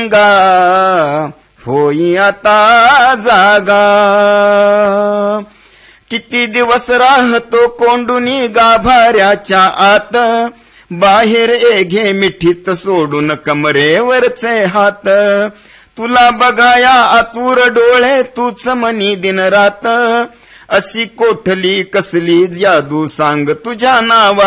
अंगा होई आता जागा. किती दिवस राहतो कोंडुनी गाभाऱ्याच्या आत, बाहेर घे मिठीत सोडून कमरेवरचे हात. तुला बघाया आतुर डोळे तूच मनी दिन रात, अशी कोठली कसली जादू सांग तुझ्या नावा.